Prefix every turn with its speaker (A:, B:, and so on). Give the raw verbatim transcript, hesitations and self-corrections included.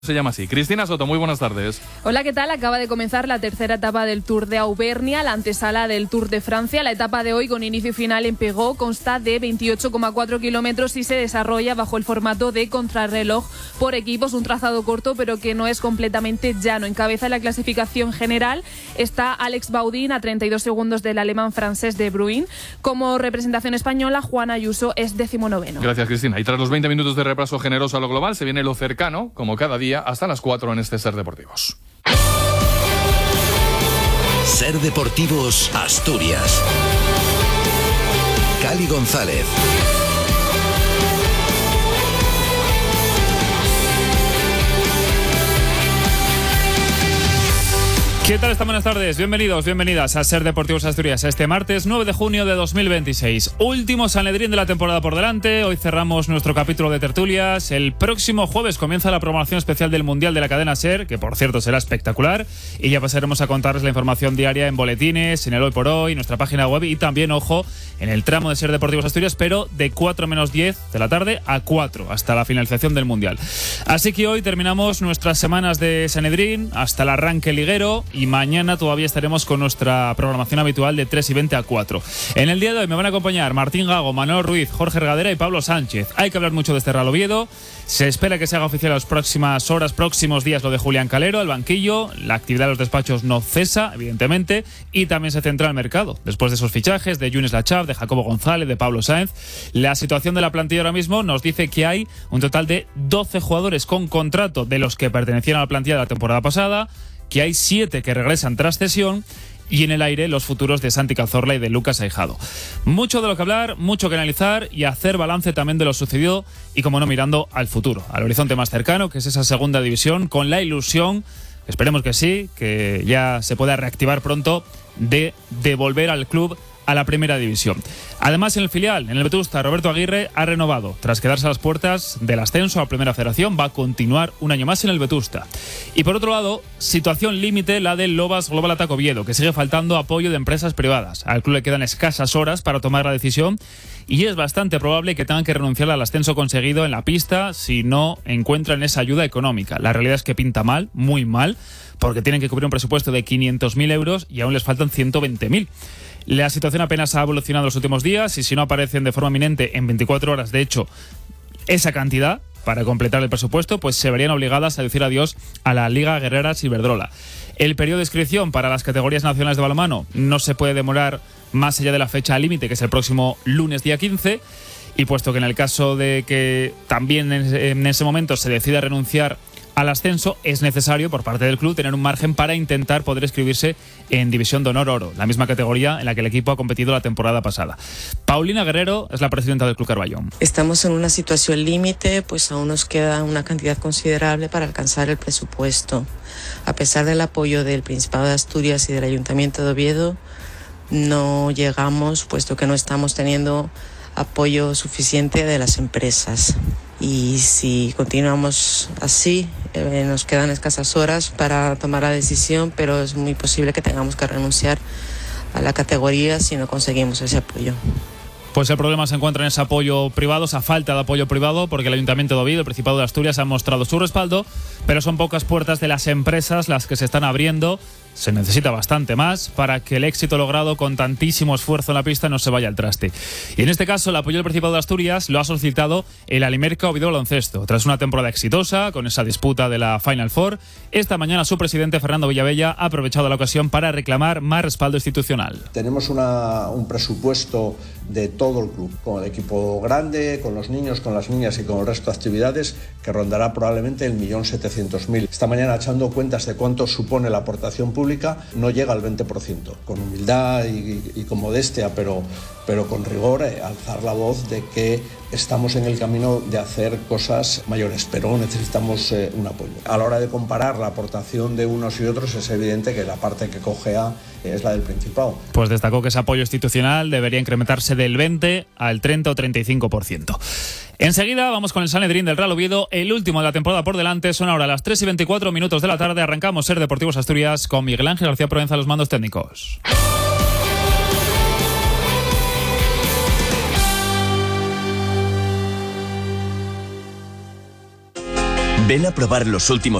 A: Se llama así. Cristina Soto, muy buenas tardes.
B: Hola, ¿qué tal? Acaba de comenzar la tercera etapa del Tour de Auvernia, la antesala del Tour de Francia. La etapa de hoy, con inicio y final en Pegó, consta de veintiocho coma cuatro kilómetros y se desarrolla bajo el formato de contrarreloj por equipos, un trazado corto pero que no es completamente llano. Encabeza la clasificación general está Alex Baudin a treinta y dos segundos del alemán francés De Bruyne. Como representación española, Juan Ayuso es decimonoveno.
A: Gracias, Cristina. Y tras los veinte minutos de repaso generoso a lo global, se viene lo cercano, como cada día, hasta las cuatro en este Ser Deportivos.
C: Ser Deportivos Asturias. Cali González.
D: ¿Qué tal? Esta buenas tardes, bienvenidos, bienvenidas a Ser Deportivos Asturias. Este martes nueve de junio de dos mil veintiséis. Último Sanedrín de la temporada por delante. Hoy cerramos nuestro capítulo de tertulias. El próximo jueves comienza la programación especial del Mundial de la cadena Ser, que por cierto será espectacular. Y ya pasaremos a contarles la información diaria en boletines, en el Hoy por Hoy, nuestra página web y también, ojo, en el tramo de Ser Deportivos Asturias, pero de cuatro menos diez de la tarde a cuatro, hasta la finalización del Mundial. Así que hoy terminamos nuestras semanas de Sanedrín hasta el arranque liguero. Y mañana todavía estaremos con nuestra programación habitual de tres y veinte a cuatro. En el día de hoy me van a acompañar Martín Gago, Manuel Ruiz, Jorge Regadera y Pablo Sánchez. Hay que hablar mucho de este Real Oviedo. Se espera que se haga oficial en las próximas horas, próximos días, lo de Julián Calero, el banquillo. La actividad de los despachos no cesa, evidentemente, y también se centra el mercado. Después de esos fichajes de Younes Lachav, de Jacobo González, de Pablo Sáenz, la situación de la plantilla ahora mismo nos dice que hay un total de doce jugadores con contrato de los que pertenecían a la plantilla de la temporada pasada, que hay siete que regresan tras cesión y en el aire los futuros de Santi Cazorla y de Lucas Aijado. Mucho de lo que hablar, mucho que analizar y hacer balance también de lo sucedido y, como no, mirando al futuro, al horizonte más cercano, que es esa segunda división, con la ilusión, esperemos que sí, que ya se pueda reactivar pronto, de devolver al club a la primera división. Además, en el filial, en el Vetusta, Roberto Aguirre ha renovado. Tras quedarse a las puertas del ascenso a Primera Federación, va a continuar un año más en el Vetusta. Y por otro lado, situación límite la del Lobas Global Atac Oviedo, que sigue faltando apoyo de empresas privadas. Al club le quedan escasas horas para tomar la decisión y es bastante probable que tengan que renunciar al ascenso conseguido en la pista si no encuentran esa ayuda económica. La realidad es que pinta mal, muy mal, porque tienen que cubrir un presupuesto de quinientos mil euros y aún les faltan ciento veinte mil. La situación apenas ha evolucionado en los últimos días y si no aparecen de forma inminente en veinticuatro horas, de hecho, esa cantidad para completar el presupuesto, pues se verían obligadas a decir adiós a la Liga Guerrera Iberdrola. El periodo de inscripción para las categorías nacionales de balonmano no se puede demorar más allá de la fecha límite, que es el próximo lunes día quince, y puesto que en el caso de que también en ese momento se decida renunciar al ascenso, es necesario por parte del club tener un margen para intentar poder inscribirse en División de Honor Oro, la misma categoría en la que el equipo ha competido la temporada pasada. Paulina Guerrero es la presidenta del Club Carballón.
E: Estamos en una situación límite, pues aún nos queda una cantidad considerable para alcanzar el presupuesto. A pesar del apoyo del Principado de Asturias y del Ayuntamiento de Oviedo, no llegamos, puesto que no estamos teniendo apoyo suficiente de las empresas. Y si continuamos así, eh, nos quedan escasas horas para tomar la decisión, pero es muy posible que tengamos que renunciar a la categoría si no conseguimos ese apoyo.
D: Pues el problema se encuentra en ese apoyo privado, esa falta de apoyo privado, porque el Ayuntamiento de Oviedo, el Principado de Asturias han mostrado su respaldo, pero son pocas puertas de las empresas las que se están abriendo. Se necesita bastante más para que el éxito logrado con tantísimo esfuerzo en la pista no se vaya al traste. Y en este caso, el apoyo del Principado de Asturias lo ha solicitado el Alimerca Oviedo Baloncesto. Tras una temporada exitosa, con esa disputa de la Final Four, esta mañana su presidente, Fernando Villavella, ha aprovechado la ocasión para reclamar más respaldo institucional.
F: Tenemos una, un presupuesto de todo el club, con el equipo grande, con los niños, con las niñas y con el resto de actividades, que rondará probablemente el millón setecientos mil. Esta mañana, echando cuentas de cuánto supone la aportación pública, no llega al veinte por ciento. Con humildad y, y con modestia, pero, pero con rigor, eh, alzar la voz de que estamos en el camino de hacer cosas mayores, pero necesitamos eh, un apoyo. A la hora de comparar la aportación de unos y otros, es evidente que la parte que cojea es la del Principado.
D: Pues destacó que ese apoyo institucional debería incrementarse del veinte al treinta o treinta y cinco por ciento. Enseguida vamos con el Sanedrín del Real Oviedo, el último de la temporada por delante. Son ahora las tres y veinticuatro minutos de la tarde. Arrancamos Ser Deportivos Asturias con Miguel Ángel García Provenza a los mandos técnicos.
G: Ven a probar los últimos